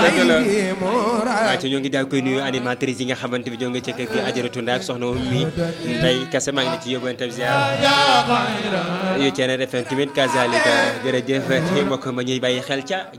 waaye ci ñoo ngi daal koy nuyu animatrice yi nga xamante bi jonge ci kër gi Ajaratu Ndaa ak soxna mi Ndey Kase maa ngi la ci yóbbantam ziar yu ceene defen tamit kazalika jërëjëf ci mbokk ma ñuy bàyyi xel ca